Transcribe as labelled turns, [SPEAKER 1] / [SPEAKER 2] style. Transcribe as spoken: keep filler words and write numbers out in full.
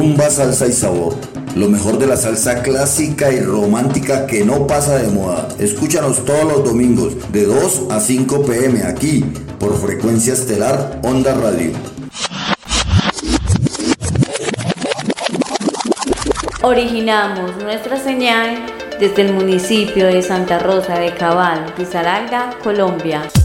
[SPEAKER 1] Rumba, salsa y sabor. Lo mejor de la salsa clásica y romántica que no pasa de moda. Escúchanos todos los domingos de dos a cinco pm aquí por Frecuencia Estelar Onda Radio.
[SPEAKER 2] Originamos nuestra señal desde el municipio de Santa Rosa de Cabal, Risaralda, Colombia.